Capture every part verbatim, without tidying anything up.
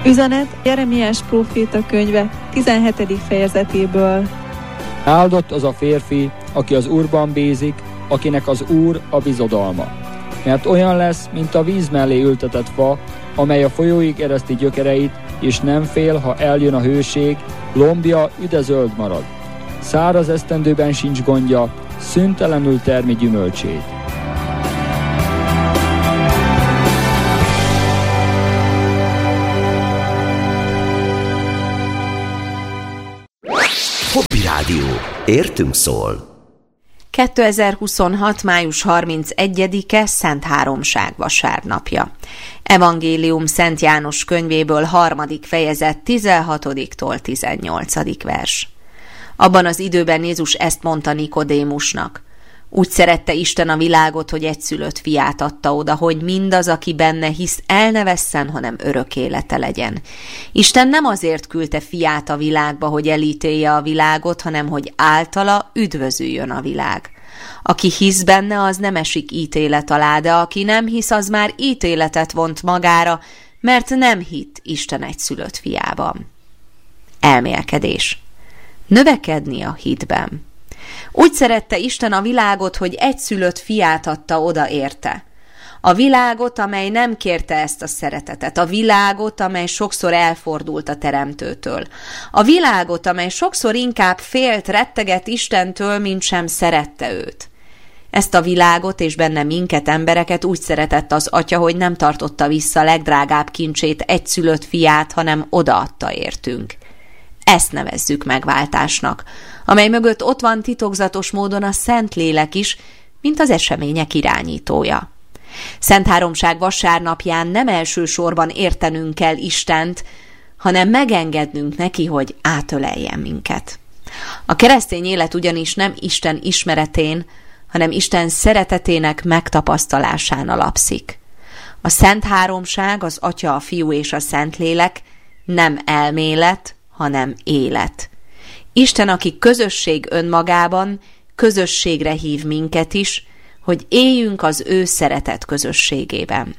Üzenet Jeremiás próféta könyve tizenhetedik fejezetéből. Áldott az a férfi, aki az Úrban bízik, akinek az Úr a bizodalma. Mert olyan lesz, mint a víz mellé ültetett fa, amely a folyóig ereszti gyökereit, és nem fél, ha eljön a hőség, lombja üdezöld marad. Száraz esztendőben sincs gondja, szüntelenül termi gyümölcsét. Hobby Rádió. Értünk szól. kétezer-huszonhat. május harmincegyedike Szent Háromság vasárnapja. Evangélium Szent János könyvéből harmadik fejezet tizenhatodiktól tizennyolcadik vers. Abban az időben Jézus ezt mondta Nikodémusnak: úgy szerette Isten a világot, hogy egyszülött fiát adta oda, hogy mindaz, aki benne hisz, el ne vesszen, hanem örök élete legyen. Isten nem azért küldte fiát a világba, hogy elítélje a világot, hanem hogy általa üdvözüljön a világ. Aki hisz benne, az nem esik ítélet alá, de aki nem hisz, az már ítéletet vont magára, mert nem hitt Isten egyszülött fiában. Elmélkedés. Növekedni a hitben. Úgy szerette Isten a világot, hogy egyszülött fiát adta oda érte. A világot, amely nem kérte ezt a szeretetet. A világot, amely sokszor elfordult a Teremtőtől. A világot, amely sokszor inkább félt, rettegett Istentől, mint sem szerette őt. Ezt a világot és benne minket, embereket úgy szeretett az Atya, hogy nem tartotta vissza legdrágább kincsét, egyszülött fiát, hanem odaadta értünk. Ezt nevezzük megváltásnak, amely mögött ott van titokzatos módon a Szentlélek is, mint az események irányítója. Szent Háromság vasárnapján nem elsősorban értenünk kell Istent, hanem megengednünk neki, hogy átöleljen minket. A keresztény élet ugyanis nem Isten ismeretén, hanem Isten szeretetének megtapasztalásán alapszik. A Szent Háromság, az Atya, a Fiú és a Szentlélek nem elmélet, hanem élet. Isten, aki közösség önmagában, közösségre hív minket is, hogy éljünk az ő szeretet közösségében.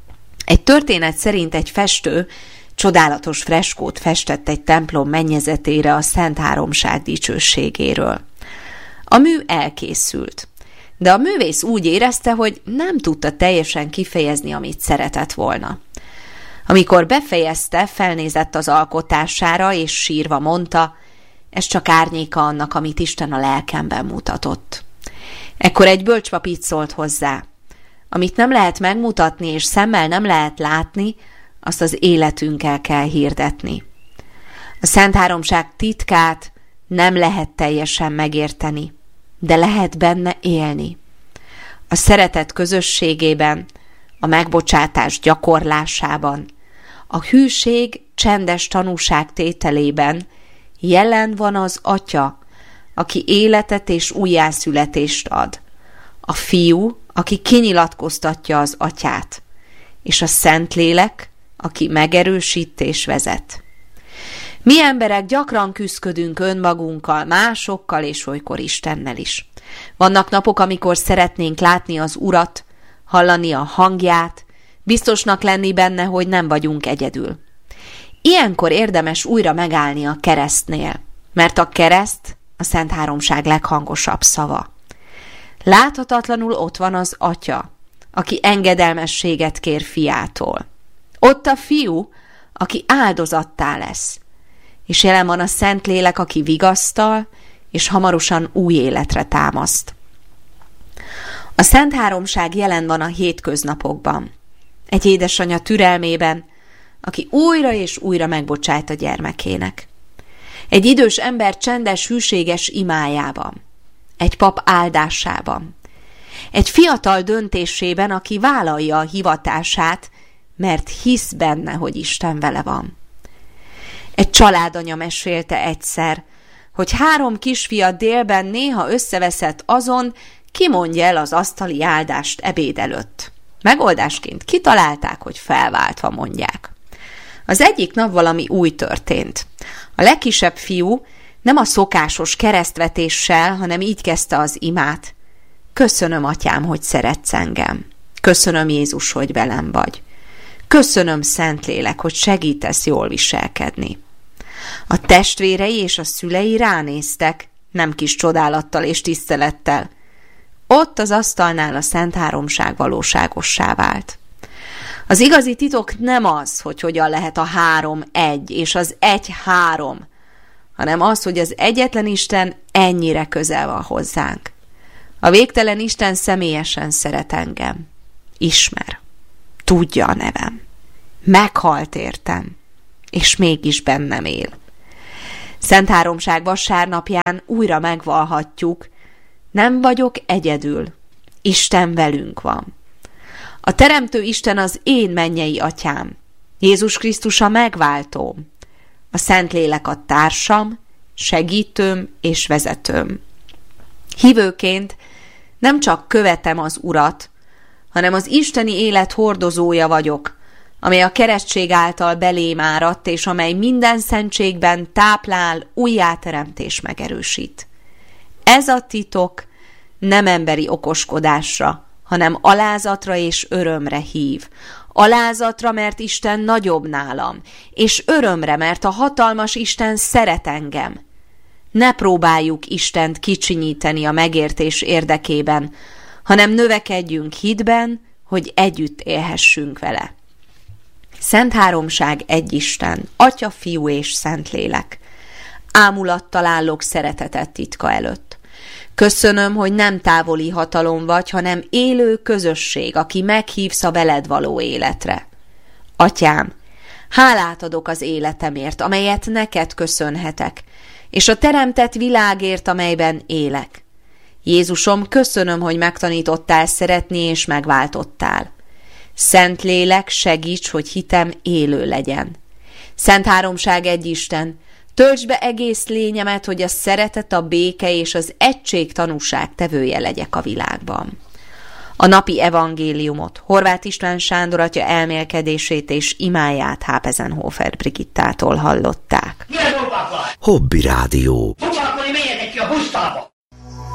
Egy történet szerint egy festő csodálatos freskót festett egy templom mennyezetére a Szent Háromság dicsőségéről. A mű elkészült, de a művész úgy érezte, hogy nem tudta teljesen kifejezni, amit szeretett volna. Amikor befejezte, felnézett az alkotására, és sírva mondta: ez csak árnyéka annak, amit Isten a lelkemben mutatott. Ekkor egy bölcspap így szólt hozzá: amit nem lehet megmutatni, és szemmel nem lehet látni, azt az életünkkel kell hirdetni. A Szent Háromság titkát nem lehet teljesen megérteni, de lehet benne élni. A szeretet közösségében, a megbocsátás gyakorlásában, a hűség csendes tanúság tételében jelen van az Atya, aki életet és újjászületést ad, a Fiú, aki kinyilatkoztatja az Atyát, és a Szentlélek, aki megerősít és vezet. Mi emberek gyakran küszködünk önmagunkkal, másokkal és olykor Istennel is. Vannak napok, amikor szeretnénk látni az Urat, hallani a hangját, biztosnak lenni benne, hogy nem vagyunk egyedül. Ilyenkor érdemes újra megállni a keresztnél, mert a kereszt a Szent Háromság leghangosabb szava. Láthatatlanul ott van az Atya, aki engedelmességet kér fiától. Ott a Fiú, aki áldozattá lesz, és jelen van a Szentlélek, aki vigasztal, és hamarosan új életre támaszt. A Szent Háromság jelen van a hétköznapokban, egy édesanya türelmében, aki újra és újra megbocsájt a gyermekének. Egy idős ember csendes, hűséges imájában, egy pap áldásában, egy fiatal döntésében, aki vállalja a hivatását, mert hisz benne, hogy Isten vele van. Egy családanya mesélte egyszer, hogy három kisfia délben néha összeveszett azon, ki mondja el az asztali áldást ebéd előtt. Megoldásként kitalálták, hogy felváltva mondják. Az egyik nap valami új történt. A legkisebb fiú nem a szokásos keresztvetéssel, hanem így kezdte az imát. Köszönöm, Atyám, hogy szeretsz engem. Köszönöm, Jézus, hogy velem vagy. Köszönöm, Szentlélek, hogy segítesz jól viselkedni. A testvérei és a szülei ránéztek, nem kis csodálattal és tisztelettel. Ott az asztalnál a Szent Háromság valóságossá vált. Az igazi titok nem az, hogy hogyan lehet a három egy, és az egy három, hanem az, hogy az egyetlen Isten ennyire közel van hozzánk. A végtelen Isten személyesen szeret engem. Ismer. Tudja a nevem. Meghalt értem, és mégis bennem él. Szent Háromság vasárnapján újra megvallhatjuk, nem vagyok egyedül, Isten velünk van. A Teremtő Isten az én mennyei atyám, Jézus Krisztus a megváltóm, a Szentlélek a társam, segítőm és vezetőm. Hívőként nem csak követem az Urat, hanem az isteni élet hordozója vagyok, amely a keresztség által belém áradt, és amely minden szentségben táplál, újjáteremt megerősít. Ez a titok nem emberi okoskodásra, hanem alázatra és örömre hív. Alázatra, mert Isten nagyobb nálam, és örömre, mert a hatalmas Isten szeret engem. Ne próbáljuk Istent kicsinyíteni a megértés érdekében, hanem növekedjünk hitben, hogy együtt élhessünk vele. Szent Háromság egy Isten, Atya, Fiú és Szentlélek. Ámulattal állok szeretetet titka előtt. Köszönöm, hogy nem távoli hatalom vagy, hanem élő közösség, aki meghívsz a veled való életre. Atyám, hálát adok az életemért, amelyet neked köszönhetek, és a teremtett világért, amelyben élek. Jézusom, köszönöm, hogy megtanítottál szeretni és megváltottál. Szentlélek, segíts, hogy hitem élő legyen. Szent Háromság egy Isten, töltsd be egész lényemet, hogy a szeretet, a béke és az egység tanúság tevője legyek a világban. A napi evangéliumot, Horváth István Sándor atya elmélkedését és imáját Hápezenhofer Brigittától hallották. Hobby Rádió. Foglalkozni, menjetek ki a pusztába!